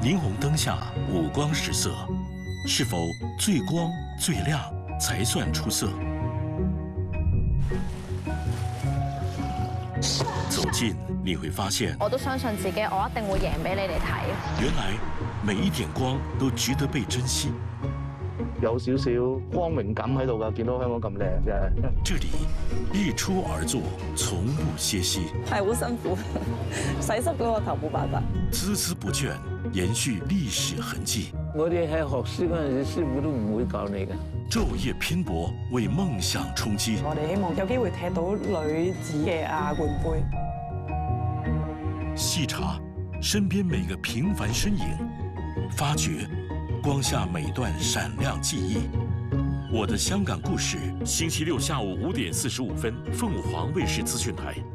霓虹灯下五光十色，是否最光最亮才算出色？走近你会发现， 我都相信自己，我一定會贏俾你哋睇。 原来每一点光都值得被珍惜。 有少少光榮感喺度㗎，見到香港咁靚嘅。 这里日出而作，從不歇息。 係好辛苦，洗濕咗個頭冇辦法。 孜孜不倦，延續歷史痕跡。 我哋喺學書嗰陣時，師傅都唔會教你嘅。 晝夜拼搏，為夢想衝擊。 我哋希望有機會踢到女子嘅亞冠杯。 細查身邊每個平凡身影，發掘光下每段閃亮記憶。我的香港故事，星期六下午5點45分，鳳凰衛視資訊台。